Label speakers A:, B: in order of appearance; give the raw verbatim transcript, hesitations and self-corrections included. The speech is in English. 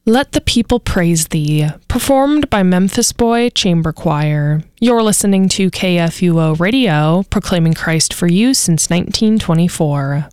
A: Let the People Praise Thee, performed by Memphis Boy Chamber Choir. You're listening to K F U O Radio, proclaiming Christ for you since nineteen twenty-four.